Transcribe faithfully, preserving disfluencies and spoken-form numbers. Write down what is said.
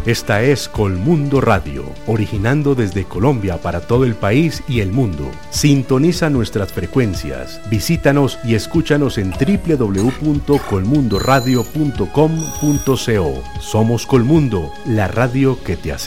Esta es Colmundo Radio, originando desde Colombia para todo el país y el mundo. Sintoniza nuestras frecuencias, visítanos y escúchanos en doble u doble u doble u punto colmundo radio punto com punto co. Somos Colmundo, la radio que te hace